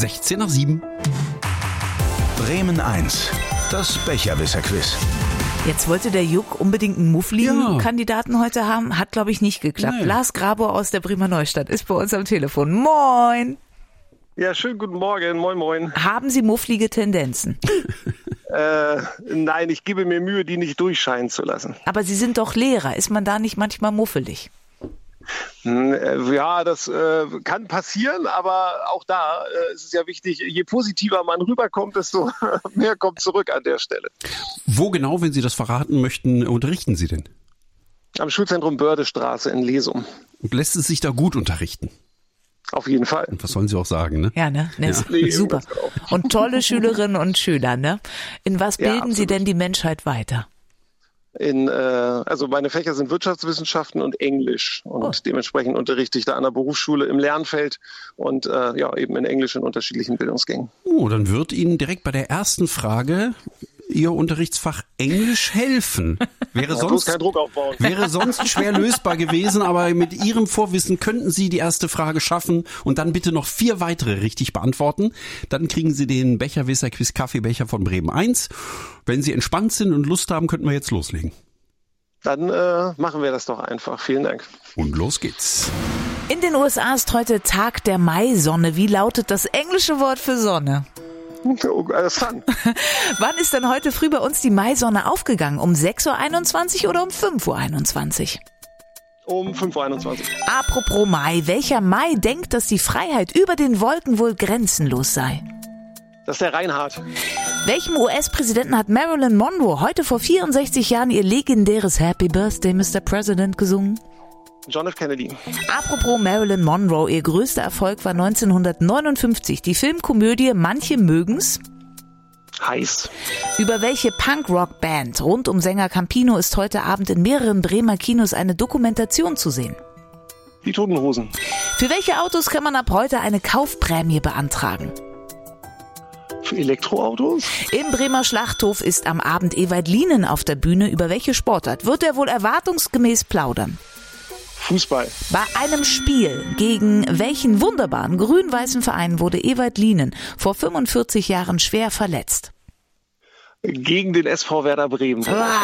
7:16. Bremen 1, das Becherwisser-Quiz. Jetzt wollte der Juck unbedingt einen Muffligen-Kandidaten heute haben. Hat, glaube ich, nicht geklappt. Nee. Lars Grabo aus der Bremer Neustadt ist bei uns am Telefon. Moin! Ja, schönen guten Morgen. Moin, moin. Haben Sie mufflige Tendenzen? Nein, ich gebe mir Mühe, die nicht durchscheinen zu lassen. Aber Sie sind doch Lehrer. Ist man da nicht manchmal muffelig? Ja, das kann passieren, aber auch da ist es ja wichtig, je positiver man rüberkommt, desto mehr kommt zurück an der Stelle. Wo genau, wenn Sie das verraten möchten, unterrichten Sie denn? Am Schulzentrum Bördestraße in Lesum. Und lässt es sich da gut unterrichten? Auf jeden Fall. Und was sollen Sie auch sagen, ne? Ja, ne? Ja. Super. Und tolle Schülerinnen und Schüler, ne? In was Ja, bilden Sie absolut. denn die Menschheit weiter? Also meine Fächer sind Wirtschaftswissenschaften und Englisch und dementsprechend unterrichte ich da an der Berufsschule im Lernfeld und eben in Englisch in unterschiedlichen Bildungsgängen. Oh, dann wird Ihnen direkt bei der ersten Frage Ihr Unterrichtsfach Englisch helfen. Wäre Bloß keinen Druck aufbauen. Wäre sonst schwer lösbar gewesen, aber mit Ihrem Vorwissen könnten Sie die erste Frage schaffen und dann bitte noch 4 weitere richtig beantworten. Dann kriegen Sie den Becherwisser-Quiz Kaffeebecher von Bremen 1. Wenn Sie entspannt sind und Lust haben, könnten wir jetzt loslegen. Dann machen wir das doch einfach. Vielen Dank. Und los geht's. In den USA ist heute Tag der Maisonne. Wie lautet das englische Wort für Sonne? Sun. Wann ist denn heute früh bei uns die Maisonne aufgegangen? Um 6:21 Uhr oder um 5:21 Uhr? Um 5:21 Uhr. Apropos Mai, welcher Mai denkt, dass die Freiheit über den Wolken wohl grenzenlos sei? Das ist der Reinhard. Welchem US-Präsidenten hat Marilyn Monroe heute vor 64 Jahren ihr legendäres Happy Birthday, Mr. President gesungen? John F. Kennedy. Apropos Marilyn Monroe, ihr größter Erfolg war 1959 die Filmkomödie Manche mögen's. Heiß. Über welche Punk-Rock-Band rund um Sänger Campino ist heute Abend in mehreren Bremer Kinos eine Dokumentation zu sehen? Die Toten Hosen. Für welche Autos kann man ab heute eine Kaufprämie beantragen? Für Elektroautos? Im Bremer Schlachthof ist am Abend Ewald Lienen auf der Bühne. Über welche Sportart wird er wohl erwartungsgemäß plaudern? Fußball. Bei einem Spiel gegen welchen wunderbaren grün-weißen Verein wurde Ewald Lienen vor 45 Jahren schwer verletzt? Gegen den SV Werder Bremen.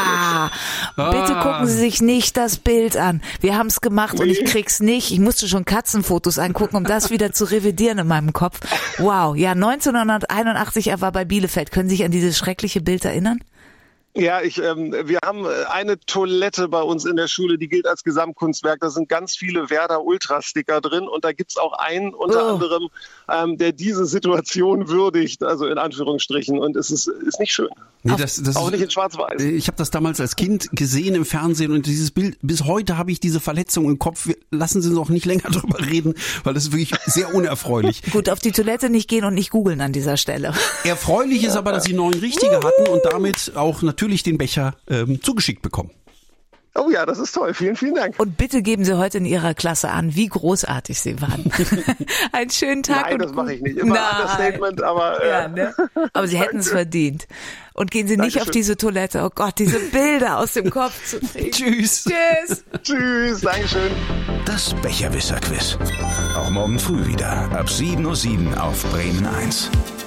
Bitte gucken Sie sich nicht das Bild an. Wir haben es gemacht und ich krieg's nicht. Ich musste schon Katzenfotos angucken, um das wieder zu revidieren in meinem Kopf. Wow, ja, 1981, er war bei Bielefeld. Können Sie sich an dieses schreckliche Bild erinnern? Ja, wir haben eine Toilette bei uns in der Schule, die gilt als Gesamtkunstwerk. Da sind ganz viele Werder-Ultra-Sticker drin und da gibt's auch einen unter anderem, der diese Situation würdigt, also in Anführungsstrichen. Und es ist nicht schön. Nee, das Auch nicht in Schwarz-Weiß. Ich habe das damals als Kind gesehen im Fernsehen und dieses Bild, bis heute habe ich diese Verletzung im Kopf. Lassen Sie uns auch nicht länger drüber reden, weil das ist wirklich sehr unerfreulich. Gut, auf die Toilette nicht gehen und nicht googeln an dieser Stelle. Erfreulich ist aber, dass Sie 9 richtige hatten und damit auch natürlich den Becher zugeschickt bekommen. Oh ja, das ist toll. Vielen, vielen Dank. Und bitte geben Sie heute in Ihrer Klasse an, wie großartig Sie waren. Einen schönen Tag. Nein, das mache ich nicht. Immer Understatement, aber... Ja, ne? Aber Sie hätten es verdient. Und gehen Sie nicht Dankeschön. auf diese Toilette. Oh Gott, diese Bilder aus dem Kopf zu kriegen. Tschüss. Tschüss. Tschüss, Dankeschön. Das Becherwisser-Quiz. Auch morgen früh wieder ab 7:07 Uhr auf Bremen 1.